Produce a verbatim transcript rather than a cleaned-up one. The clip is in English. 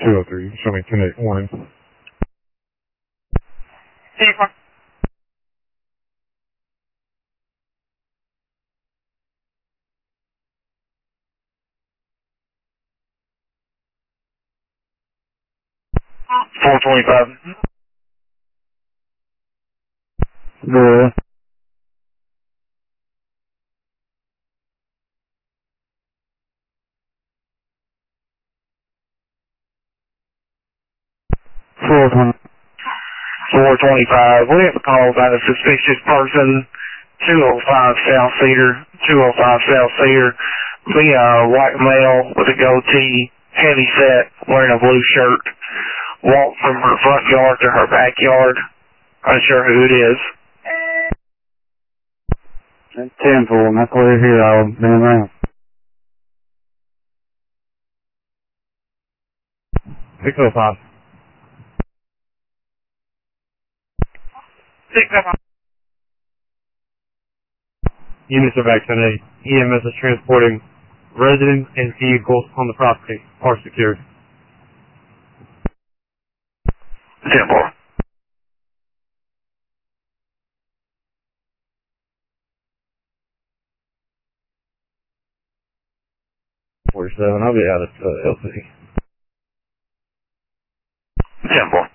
two oh three, show me ten eight warning. four twenty-five. Good. four twenty. four twenty-five. We have a call about a suspicious person. two oh five South Cedar. two oh five South Cedar. We are a white male with a goatee, heavy set, wearing a blue shirt. Walked from her front yard to her backyard. Unsure who it is. That's ten four, and that's clear here. I'll be around. six oh five. six oh five. Units are back ten eight. E M S is transporting residents and vehicles on the property are secured. ten four. forty-seven, I'll be out of uh, L C. ten four.